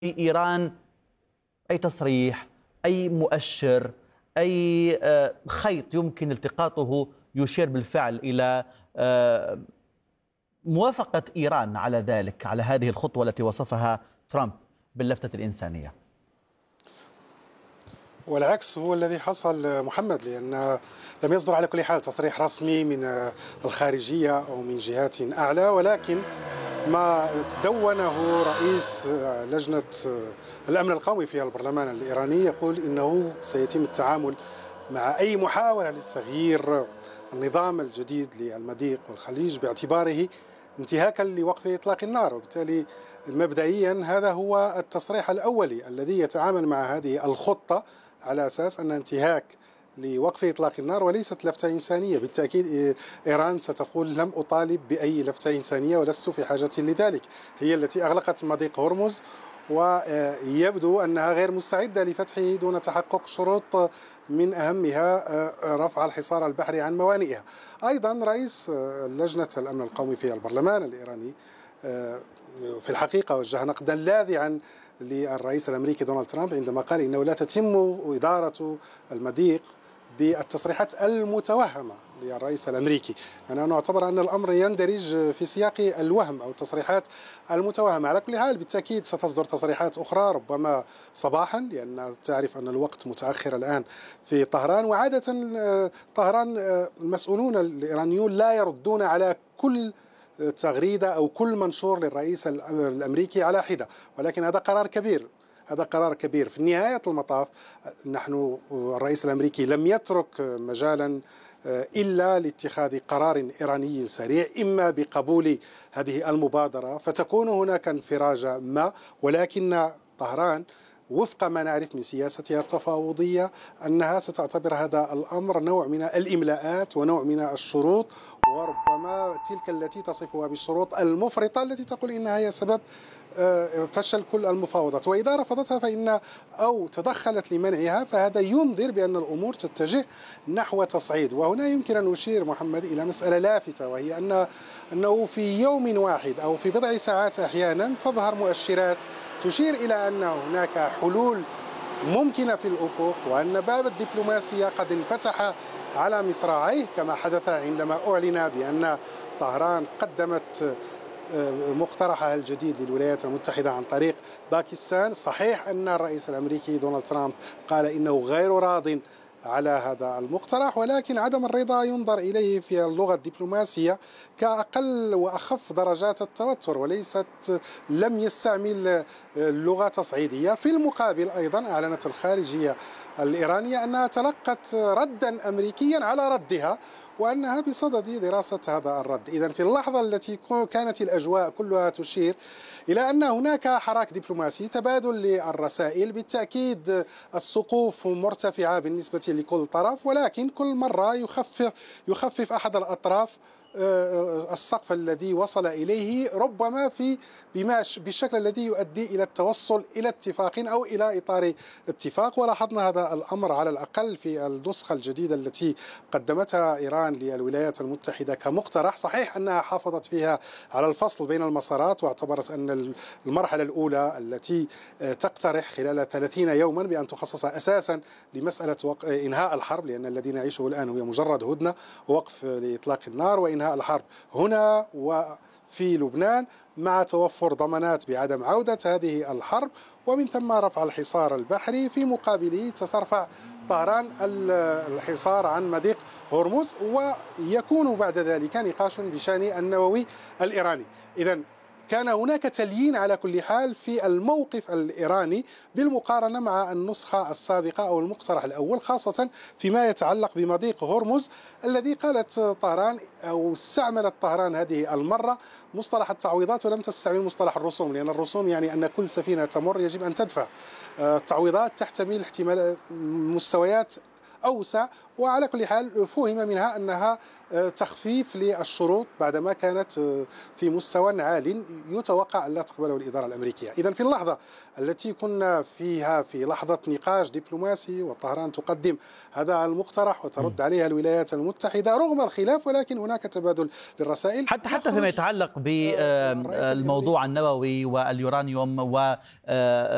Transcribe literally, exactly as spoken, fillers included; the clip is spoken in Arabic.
إيران أي تصريح، أي مؤشر، أي خيط يمكن التقاطه يشير بالفعل إلى موافقة إيران على ذلك، على هذه الخطوة التي وصفها ترامب باللفتة الإنسانية؟ والعكس هو الذي حصل محمد، لأن لم يصدر على كل حال تصريح رسمي من الخارجية أو من جهات أعلى، ولكن ما دونه رئيس لجنة الأمن القومي في البرلمان الإيراني يقول إنه سيتم التعامل مع أي محاولة لتغيير النظام الجديد للمضيق والخليج باعتباره انتهاكا لوقف إطلاق النار. وبالتالي مبدئيا هذا هو التصريح الأولي الذي يتعامل مع هذه الخطة على أساس أن انتهاك لوقف إطلاق النار وليست لفتة إنسانية. بالتأكيد إيران ستقول لم أطالب بأي لفتة إنسانية ولست في حاجة لذلك، هي التي أغلقت مضيق هرمز ويبدو أنها غير مستعدة لفتحه دون تحقق شروط من أهمها رفع الحصار البحري عن موانئها. أيضا رئيس لجنة الأمن القومي في البرلمان الإيراني في الحقيقة وجه نقدا لاذعا للرئيس الأمريكي دونالد ترامب عندما قال إنه لا تتم إدارة المضيق بالتصريحات المتوهمة للرئيس الأمريكي. أنا أعتبر أن الأمر يندرج في سياق الوهم أو التصريحات المتوهمة. على كل حال بالتأكيد ستصدر تصريحات أخرى ربما صباحا، لأن تعرف أن الوقت متأخر الآن في طهران، وعادة طهران المسؤولون الإيرانيون لا يردون على كل تغريدة أو كل منشور للرئيس الأمريكي على حدة، ولكن هذا قرار كبير، هذا قرار كبير في نهاية المطاف. نحن الرئيس الأمريكي لم يترك مجالا إلا لاتخاذ قرار إيراني سريع، إما بقبول هذه المبادرة فتكون هناك انفراجة ما، ولكن طهران وفق ما نعرف من سياستها التفاوضية أنها ستعتبر هذا الأمر نوع من الإملاءات ونوع من الشروط، وربما تلك التي تصفها بالشروط المفرطة التي تقول إنها هي سبب فشل كل المفاوضات. وإذا رفضتها فإن أو تدخلت لمنعها فهذا ينذر بأن الأمور تتجه نحو تصعيد. وهنا يمكن أن أشير محمد إلى مسألة لافتة، وهي أن أنه في يوم واحد أو في بضع ساعات أحيانا تظهر مؤشرات تشير إلى أن هناك حلول ممكنة في الأفق، وأن باب الدبلوماسية قد انفتح على مصراعيه، كما حدث عندما أعلن بأن طهران قدمت مقترحها الجديد للولايات المتحدة عن طريق باكستان. صحيح أن الرئيس الأمريكي دونالد ترامب قال إنه غير راض على هذا المقترح، ولكن عدم الرضا ينظر إليه في اللغة الدبلوماسية كأقل وأخف درجات التوتر، وليست لم يستعمل لغة تصعيدية. في المقابل أيضا أعلنت الخارجية الإيرانية أنها تلقت ردا أمريكيا على ردها، وأنها بصدد دراسة هذا الرد. إذن في اللحظة التي كانت الأجواء كلها تشير إلى أن هناك حراك دبلوماسي، تبادل للرسائل، بالتأكيد السقوف مرتفعة بالنسبة لكل طرف، ولكن كل مرة يخفف يخفف أحد الأطراف السقف الذي وصل إليه، ربما في بما بالشكل الذي يؤدي إلى التوصل إلى اتفاق أو إلى إطار اتفاق. ولاحظنا هذا الأمر على الأقل في النسخة الجديدة التي قدمتها إيران للولايات المتحدة كمقترح. صحيح أنها حافظت فيها على الفصل بين المسارات، واعتبرت أن المرحلة الأولى التي تقترح خلال ثلاثين يوما بأن تخصص أساسا لمسألة إنهاء الحرب، لأن الذي نعيشه الآن هو مجرد هدنة ووقف لإطلاق النار وإنهاء الحرب هنا وفي لبنان، مع توفر ضمانات بعدم عودة هذه الحرب، ومن ثم رفع الحصار البحري. في مقابله سترفع طهران الحصار عن مضيق هرمز، ويكون بعد ذلك نقاش بشأن النووي الإيراني. إذن كان هناك تليين على كل حال في الموقف الإيراني بالمقارنة مع النسخة السابقة أو المقترح الأول، خاصة فيما يتعلق بمضيق هرمز الذي قالت طهران أو استعملت طهران هذه المرة مصطلح التعويضات ولم تستعمل مصطلح الرسوم، لأن الرسوم يعني أن كل سفينة تمر يجب أن تدفع. التعويضات تحتمل احتمال مستويات أوسع، وعلى كل حال فهم منها أنها تخفيف للشروط بعدما كانت في مستوى عال يتوقع أن لا تقبله الإدارة الأمريكية. إذن في اللحظة التي كنا فيها في لحظة نقاش دبلوماسي وطهران تقدم هذا المقترح وترد عليها الولايات المتحدة رغم الخلاف، ولكن هناك تبادل للرسائل. حتى حتى فيما يتعلق بالموضوع النووي واليورانيوم و